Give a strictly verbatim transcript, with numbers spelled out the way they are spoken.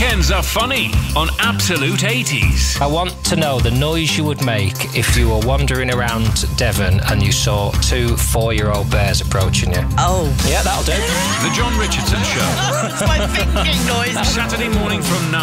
Weekends are funny on Absolute eighties. I want to know the noise you would make if you were wandering around Devon and you saw two four-year-old bears approaching you. Oh. Yeah, that'll do. The John Richardson Show. That's my thinking noise. Saturday morning from nine.